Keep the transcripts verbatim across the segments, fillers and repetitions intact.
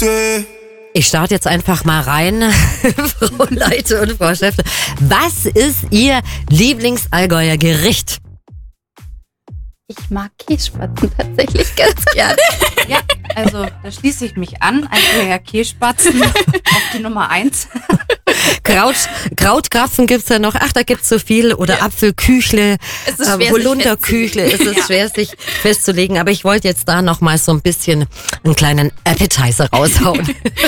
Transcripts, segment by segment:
Produkte. Ich starte jetzt einfach mal rein, Frau Leite und Frau Schäffler. Was ist Ihr Lieblings-Allgäuer Gericht? Ich mag Kässpatzen tatsächlich ganz gerne. Ja, also da schließe ich mich an. Allgäuer Kässpatzen auf die Nummer eins. Kraut, Krautkrapfen gibt's ja noch. Ach, da gibt's so viel. Oder ja. Apfelküchle, es ist schwer, äh, Holunderküchle. Es ist ja. schwer, sich festzulegen. Aber ich wollte jetzt da noch mal so ein bisschen einen kleinen Appetizer raushauen.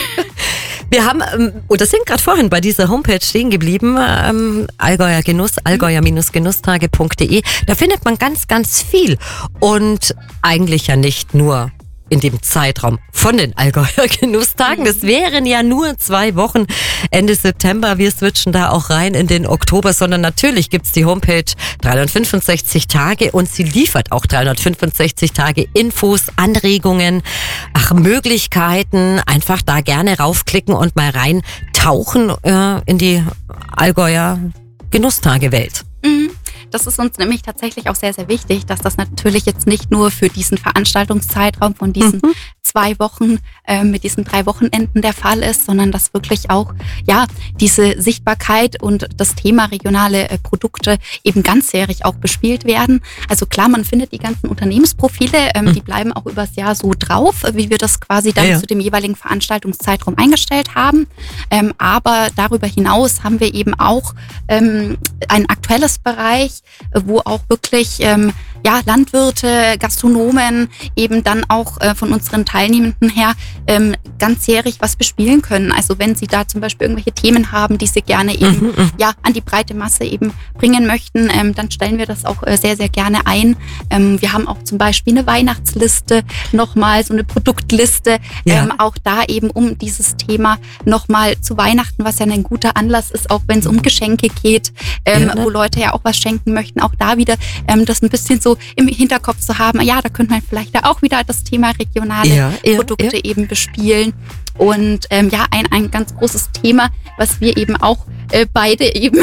Wir haben, oder sind gerade vorhin bei dieser Homepage stehen geblieben, ähm, Allgäuer Genuss, allgäuer Genusstage punkt de. Da findet man ganz, ganz viel. Und eigentlich ja nicht nur in dem Zeitraum von den Allgäuer Genusstagen. Das wären ja nur zwei Wochen Ende September. Wir switchen da auch rein in den Oktober, sondern natürlich gibt's die Homepage dreihundertfünfundsechzig Tage und sie liefert auch dreihundertfünfundsechzig Tage Infos, Anregungen, ach, Möglichkeiten. Einfach da gerne raufklicken und mal reintauchen äh, in die Allgäuer Genusstage-Welt. Mhm. Das ist uns nämlich tatsächlich auch sehr, sehr wichtig, dass das natürlich jetzt nicht nur für diesen Veranstaltungszeitraum von diesen mhm. zwei Wochen äh, mit diesen drei Wochenenden der Fall ist, sondern dass wirklich auch ja diese Sichtbarkeit und das Thema regionale äh, Produkte eben ganzjährig auch bespielt werden. Also klar, man findet die ganzen Unternehmensprofile, ähm, mhm. die bleiben auch übers Jahr so drauf, wie wir das quasi dann ja, ja. zu dem jeweiligen Veranstaltungszeitraum eingestellt haben. Ähm, aber darüber hinaus haben wir eben auch ähm, ein aktuelles Bereich, wo auch wirklich ähm, ja, Landwirte, Gastronomen eben dann auch äh, von unseren Teilnehmenden her ähm, ganzjährig was bespielen können. Also wenn sie da zum Beispiel irgendwelche Themen haben, die sie gerne eben mhm. ja an die breite Masse eben bringen möchten, ähm, dann stellen wir das auch äh, sehr, sehr gerne ein. Ähm, wir haben auch zum Beispiel eine Weihnachtsliste, nochmal so eine Produktliste, ja. ähm, auch da eben um dieses Thema nochmal zu Weihnachten, was ja ein guter Anlass ist, auch wenn es um Geschenke geht, ähm, ja, ne? wo Leute ja auch was schenken möchten, auch da wieder ähm, das ein bisschen so im Hinterkopf zu haben, ja, da könnte man vielleicht da auch wieder das Thema regionale ja, ja, Produkte ja. eben bespielen. Und ähm, ja, ein, ein ganz großes Thema, was wir eben auch äh, beide eben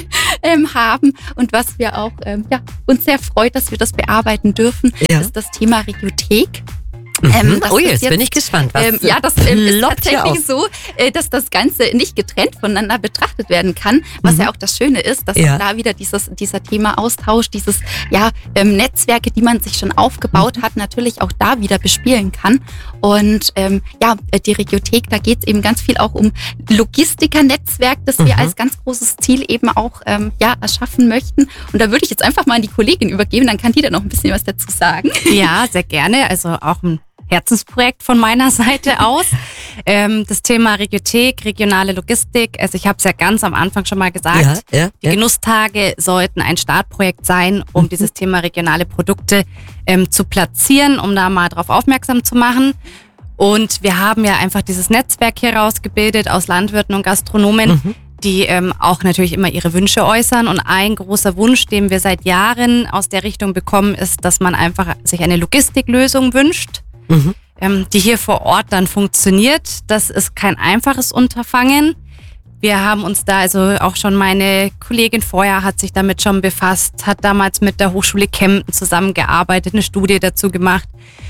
ähm, haben und was wir auch ähm, ja, uns sehr freut, dass wir das bearbeiten dürfen, ja. ist das Thema Regiothek. Ähm, oh, jetzt, jetzt bin ich gespannt. Was ähm, ja, das ähm, ist tatsächlich so, äh, dass das Ganze nicht getrennt voneinander betrachtet werden kann, was mhm. ja auch das Schöne ist, dass ja. auch da wieder dieses, dieser Thema Austausch, dieses ja, ähm, Netzwerke, die man sich schon aufgebaut mhm. hat, natürlich auch da wieder bespielen kann. Und ähm, ja, die Regiothek, da geht es eben ganz viel auch um Logistikernetzwerk, das wir mhm. als ganz großes Ziel eben auch ähm, ja, erschaffen möchten. Und da würde ich jetzt einfach mal an die Kollegin übergeben, dann kann die da noch ein bisschen was dazu sagen. Ja, sehr gerne. Also auch ein Herzensprojekt von meiner Seite aus. ähm, das Thema Regiothek, regionale Logistik. Also ich habe es ja ganz am Anfang schon mal gesagt. Ja, ja, die ja. Genusstage sollten ein Startprojekt sein, um mhm. dieses Thema regionale Produkte ähm, zu platzieren, um da mal drauf aufmerksam zu machen. Und wir haben ja einfach dieses Netzwerk hier rausgebildet aus Landwirten und Gastronomen, mhm. die ähm, auch natürlich immer ihre Wünsche äußern. Und ein großer Wunsch, den wir seit Jahren aus der Richtung bekommen, ist, dass man einfach sich eine Logistiklösung wünscht. Mhm. Ähm, die hier vor Ort dann funktioniert. Das ist kein einfaches Unterfangen. Wir haben uns da, also auch schon meine Kollegin vorher hat sich damit schon befasst, hat damals mit der Hochschule Kempten zusammengearbeitet, eine Studie dazu gemacht.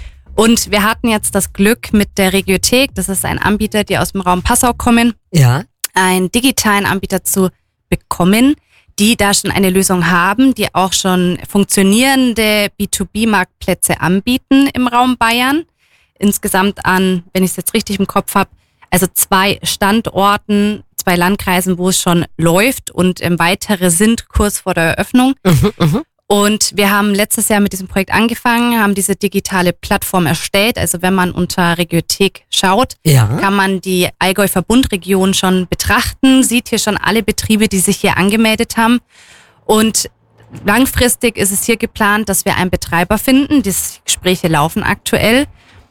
Und wir hatten jetzt das Glück mit der Regiothek, das ist ein Anbieter, die aus dem Raum Passau kommen, ja. einen digitalen Anbieter zu bekommen, die da schon eine Lösung haben, die auch schon funktionierende B zwei B-Marktplätze anbieten im Raum Bayern. Insgesamt an, wenn ich es jetzt richtig im Kopf habe, also zwei Standorten, zwei Landkreisen, wo es schon läuft und ähm, weitere sind kurz vor der Eröffnung. Mhm, mh. Und wir haben letztes Jahr mit diesem Projekt angefangen, haben diese digitale Plattform erstellt. Also wenn man unter Regiothek schaut, ja. kann man die Allgäu-Verbundregion schon betrachten, sieht hier schon alle Betriebe, die sich hier angemeldet haben. Und langfristig ist es hier geplant, dass wir einen Betreiber finden. Die Gespräche laufen aktuell.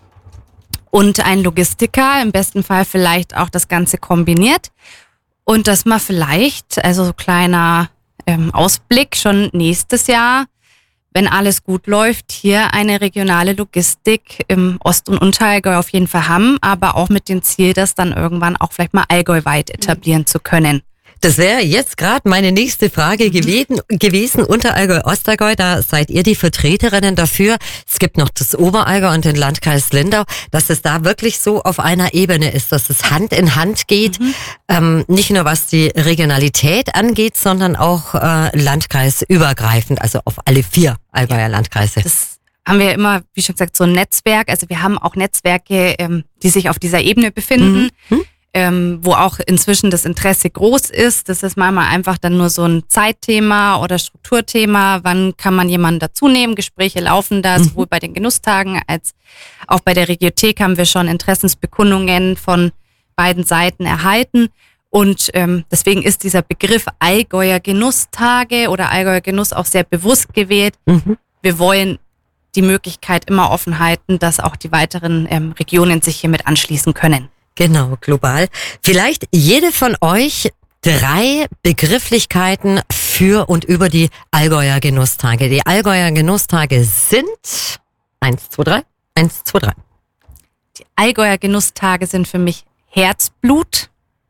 Und einen Logistiker, im besten Fall vielleicht auch das Ganze kombiniert. Und dass man vielleicht, also so kleiner ähm, Ausblick, schon nächstes Jahr, wenn alles gut läuft, hier eine regionale Logistik im Ost- und Unterallgäu auf jeden Fall haben, aber auch mit dem Ziel, das dann irgendwann auch vielleicht mal allgäuweit etablieren zu können. Das wäre jetzt gerade meine nächste Frage gewesen, gewesen. Unterallgäu, Ostallgäu, da seid ihr die Vertreterinnen dafür. Es gibt noch das Oberallgäu und den Landkreis Lindau, dass es da wirklich so auf einer Ebene ist, dass es Hand in Hand geht. Mhm. Ähm, nicht nur was die Regionalität angeht, sondern auch äh, landkreisübergreifend, also auf alle vier Allgäuer Landkreise. Das haben wir immer, wie schon gesagt, so ein Netzwerk. Also wir haben auch Netzwerke, ähm, die sich auf dieser Ebene befinden. Mhm. Ähm, wo auch inzwischen das Interesse groß ist. Das ist manchmal einfach dann nur so ein Zeitthema oder Strukturthema. Wann kann man jemanden dazu nehmen? Gespräche laufen da, mhm. sowohl bei den Genusstagen als auch bei der Regiothek haben wir schon Interessensbekundungen von beiden Seiten erhalten. Und ähm, deswegen ist dieser Begriff Allgäuer Genusstage oder Allgäuer Genuss auch sehr bewusst gewählt. Mhm. Wir wollen die Möglichkeit immer offen halten, dass auch die weiteren ähm, Regionen sich hiermit anschließen können. Genau, global. Vielleicht jede von euch drei Begrifflichkeiten für und über die Allgäuer Genusstage. Die Allgäuer Genusstage sind eins, zwei, drei. Eins, zwei, drei. Die Allgäuer Genusstage sind für mich Herzblut,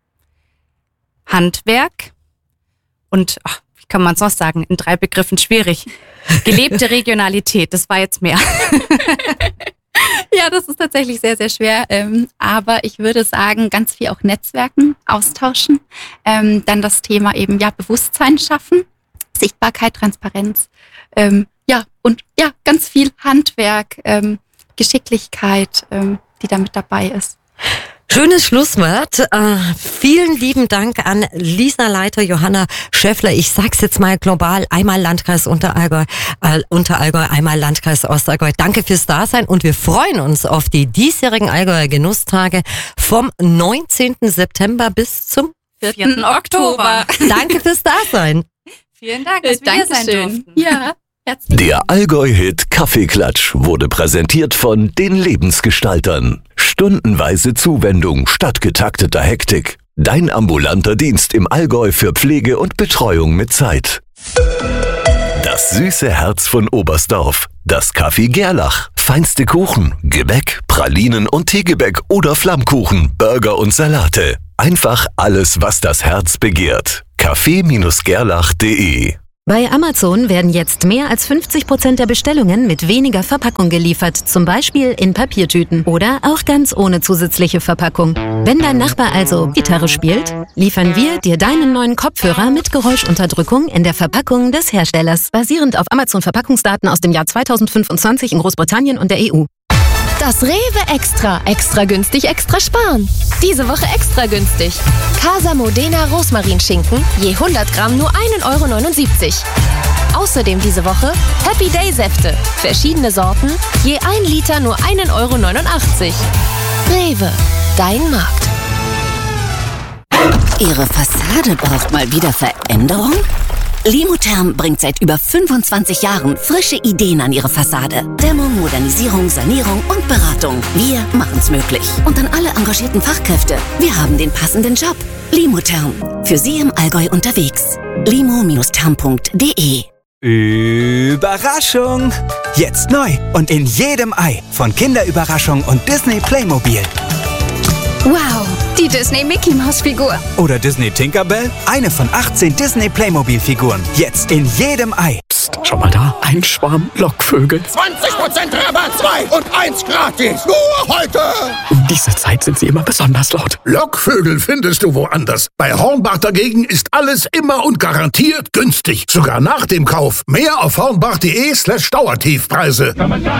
Handwerk und, ach, wie kann man es noch sagen, in drei Begriffen schwierig. Gelebte Regionalität, das war jetzt mehr. Ja, das ist tatsächlich sehr, sehr schwer. Ähm, aber ich würde sagen, ganz viel auch Netzwerken, austauschen. Ähm, dann das Thema eben, ja, Bewusstsein schaffen, Sichtbarkeit, Transparenz. Ähm, ja, und ja, ganz viel Handwerk, ähm, Geschicklichkeit, ähm, die da mit dabei ist. Schönes Schlusswort. Äh, vielen lieben Dank an Lisa Leiter, Johanna Schäffler. Ich sag's jetzt mal global. Einmal Landkreis Unterallgäu, äh, Unterallgäu, einmal Landkreis Ostallgäu. Danke fürs Dasein und wir freuen uns auf die diesjährigen Allgäuer Genusstage vom neunzehnten September bis zum vierten Oktober. Danke fürs Dasein. Vielen Dank, dass wir hier sein durften. Ja. Der Allgäu-Hit Kaffeeklatsch wurde präsentiert von den Lebensgestaltern. Stundenweise Zuwendung statt getakteter Hektik. Dein ambulanter Dienst im Allgäu für Pflege und Betreuung mit Zeit. Das süße Herz von Oberstdorf. Das Café Gerlach. Feinste Kuchen, Gebäck, Pralinen und Teegebäck oder Flammkuchen, Burger und Salate. Einfach alles, was das Herz begehrt. kaffee Gerlach punkt de. Bei Amazon werden jetzt mehr als fünfzig Prozent der Bestellungen mit weniger Verpackung geliefert, zum Beispiel in Papiertüten oder auch ganz ohne zusätzliche Verpackung. Wenn dein Nachbar also Gitarre spielt, liefern wir dir deinen neuen Kopfhörer mit Geräuschunterdrückung in der Verpackung des Herstellers, basierend auf Amazon-Verpackungsdaten aus dem Jahr zweitausendfünfundzwanzig in Großbritannien und der E U. Das Rewe Extra. Extra günstig, extra sparen. Diese Woche extra günstig. Casa Modena Rosmarinschinken, je hundert Gramm nur ein Euro neunundsiebzig. Außerdem diese Woche Happy Day Säfte. Verschiedene Sorten, je ein Liter nur ein Euro neunundachtzig. Rewe, dein Markt. Ihre Fassade braucht mal wieder Veränderung? Limotherm bringt seit über fünfundzwanzig Jahren frische Ideen an Ihre Fassade. Dämmung, Modernisierung, Sanierung und Beratung. Wir machen's möglich. Und an alle engagierten Fachkräfte. Wir haben den passenden Job. Limotherm. Für Sie im Allgäu unterwegs. limo Bindestrich therm punkt de. Überraschung! Jetzt neu und in jedem Ei von Kinderüberraschung und Disney Playmobil. Wow, die Disney Mickey Maus Figur. Oder Disney Tinkerbell, eine von achtzehn Disney Playmobil Figuren. Jetzt in jedem Ei. Psst, schau mal da, ein Schwarm Lockvögel. zwanzig Prozent Rabatt, zwei und eins gratis. Nur heute. Um diese Zeit sind sie immer besonders laut. Lockvögel findest du woanders. Bei Hornbach dagegen ist alles immer und garantiert günstig. Sogar nach dem Kauf. Mehr auf hornbach punkt de slash Dauertiefpreise.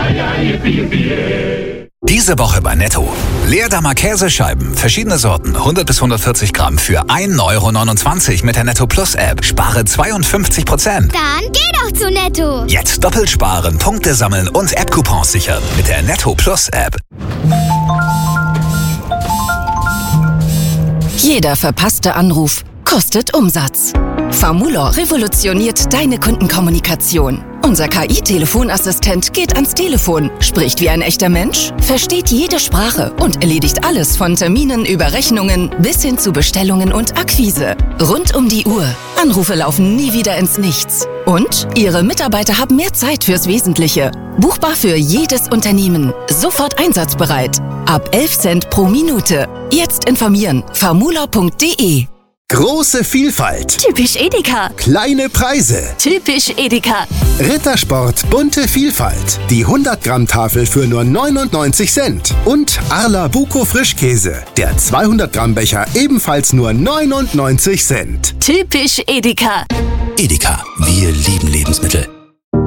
Diese Woche bei Netto. Leerdammer Käsescheiben, verschiedene Sorten, hundert bis hundertvierzig Gramm für ein Euro neunundzwanzig mit der Netto Plus App. Spare zweiundfünfzig Prozent. Dann geh doch zu Netto. Jetzt doppelt sparen, Punkte sammeln und App-Coupons sichern mit der Netto Plus App. Jeder verpasste Anruf kostet Umsatz. Famulor revolutioniert deine Kundenkommunikation. Unser K I-Telefonassistent geht ans Telefon, spricht wie ein echter Mensch, versteht jede Sprache und erledigt alles von Terminen über Rechnungen bis hin zu Bestellungen und Akquise. Rund um die Uhr. Anrufe laufen nie wieder ins Nichts. Und Ihre Mitarbeiter haben mehr Zeit fürs Wesentliche. Buchbar für jedes Unternehmen. Sofort einsatzbereit. Ab elf Cent pro Minute. Jetzt informieren. famulor punkt de Große Vielfalt. Typisch Edeka. Kleine Preise. Typisch Edeka. Rittersport bunte Vielfalt. Die hundert Gramm Tafel für nur neunundneunzig Cent. Und Arla Buco Frischkäse. Der zweihundert Gramm Becher ebenfalls nur neunundneunzig Cent. Typisch Edeka. Edeka. Wir lieben Lebensmittel.